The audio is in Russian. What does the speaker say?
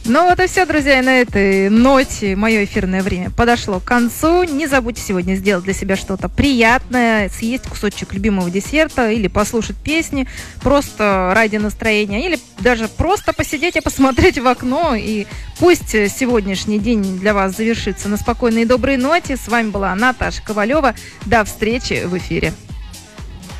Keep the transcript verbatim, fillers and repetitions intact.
Ну вот и все, друзья, и на этой ноте мое эфирное время подошло к концу. Не забудьте сегодня сделать для себя что-то приятное, съесть кусочек любимого десерта или послушать песни просто ради настроения, или даже просто посидеть и посмотреть в окно. И пусть сегодняшний день для вас завершится на спокойной и доброй ноте. С вами была Наташа Ковалева. До встречи в эфире.